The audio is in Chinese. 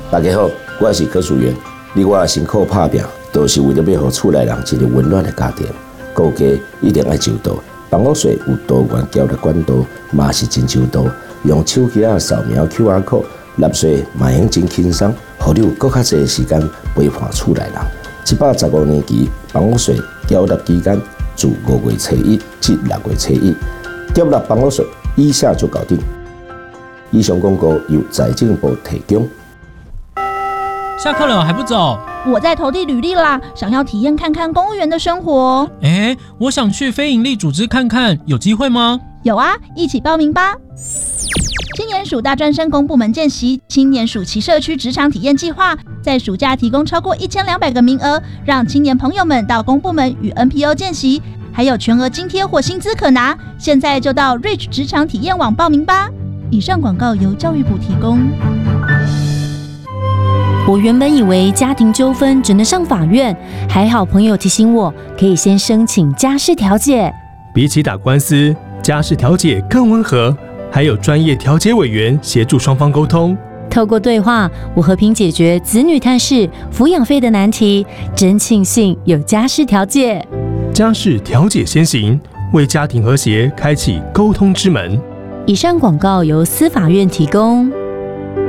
大家好，我是柯淑媛。你我辛苦打拼，都是为了要让厝内人一个温暖的家庭。顾家一定要周到，房屋税有多元交易管道，嘛是真周到。用手机扫描 QR code， 纳税嘛用真轻松，互你有更较侪时间陪伴厝内人。115年期房屋税缴纳期间自5月初1至6月初1，缴纳房屋税以下就搞定。以上广告由财政部提供。 下课了还不走？ 我在投递履历啦，想要体验看看公务员的生活。 我想去非营利组织看看，有机会吗？ 有啊，一起报名吧！青年署大专生公部门见习，青年暑期社区职场体验计划，在暑假提供超过1200个名额，让青年朋友们到公部门与 NPO 见习，还有全额津贴或薪资可拿。现在就到 Reach 职场体验网报名吧。以上广告由教育部提供。 我原本以为家庭纠纷只能上法院，还好朋友提醒我，可以先申请家事调解。 比起打官司，家事调解更温和，还有专业调解委员协助双方沟通。 透过对话，我和平解决子女探视、抚养费的难题，真庆幸有家事调解。 家事调解先行，为家庭和谐开启沟通之门。 以上广告由司法院提供。